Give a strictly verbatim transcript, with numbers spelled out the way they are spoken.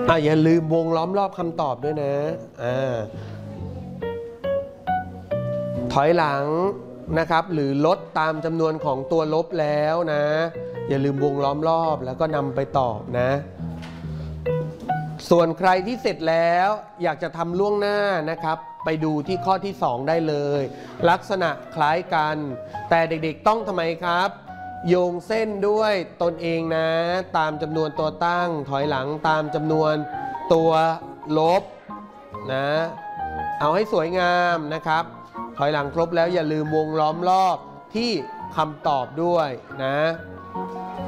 อ่ะอย่าลืมวงล้อมรอบคำตอบด้วยนะอ่าถอยหลังนะครับหรือลดตามจำนวนของตัวลบแล้วนะอย่าลืมวงล้อมรอบแล้วก็นำไปตอบนะส่วนใครที่เสร็จแล้วอยากจะทำล่วงหน้านะครับไปดูที่ข้อที่สองได้เลยลักษณะคล้ายกันแต่เด็กๆต้องทำไมครับโยงเส้นด้วยตนเองนะตามจำนวนตัวตั้งถอยหลังตามจำนวนตัวลบนะเอาให้สวยงามนะครับถอยหลังครบแล้วอย่าลืมวงล้อมรอบที่คำตอบด้วยนะ